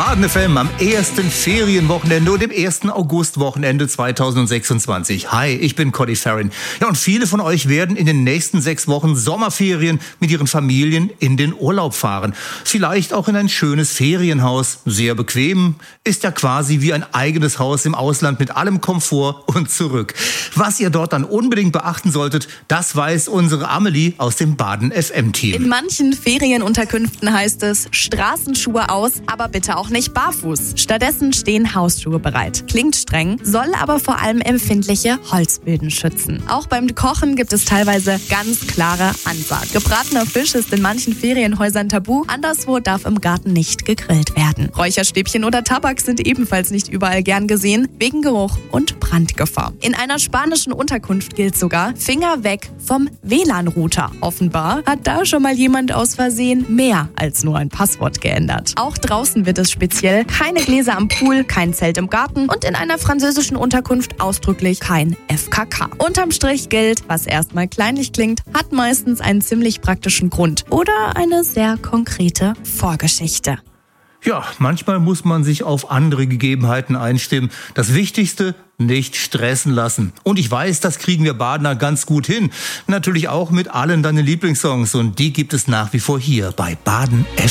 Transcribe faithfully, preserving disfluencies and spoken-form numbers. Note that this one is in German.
Baden F M am ersten Ferienwochenende und dem ersten Augustwochenende zweitausendsechsundzwanzig. Hi, ich bin Conny Farrin. Ja, und viele von euch werden in den nächsten sechs Wochen Sommerferien mit ihren Familien in den Urlaub fahren. Vielleicht auch in ein schönes Ferienhaus. Sehr bequem, ist ja quasi wie ein eigenes Haus im Ausland mit allem Komfort und zurück. Was ihr dort dann unbedingt beachten solltet, das weiß unsere Amelie aus dem Baden F M-Team. In manchen Ferienunterkünften heißt es Straßenschuhe aus, aber bitte auch nicht barfuß. Stattdessen stehen Hausschuhe bereit. Klingt streng, soll aber vor allem empfindliche Holzböden schützen. Auch beim Kochen gibt es teilweise ganz klare Ansagen. Gebratener Fisch ist in manchen Ferienhäusern tabu, anderswo darf im Garten nicht gegrillt werden. Räucherstäbchen oder Tabak sind ebenfalls nicht überall gern gesehen, wegen Geruch und Brandgefahr. In einer spanischen Unterkunft gilt sogar, Finger weg vom W L A N-Router. Offenbar hat da schon mal jemand aus Versehen mehr als nur ein Passwort geändert. Auch draußen wird es speziell: keine Gläser am Pool, kein Zelt im Garten und in einer französischen Unterkunft ausdrücklich kein F K K. Unterm Strich gilt, was erstmal kleinlich klingt, hat meistens einen ziemlich praktischen Grund oder eine sehr konkrete Vorgeschichte. Ja, manchmal muss man sich auf andere Gegebenheiten einstimmen. Das Wichtigste: nicht stressen lassen. Und ich weiß, das kriegen wir Badener ganz gut hin. Natürlich auch mit allen deinen Lieblingssongs. Und die gibt es nach wie vor hier bei Baden F M.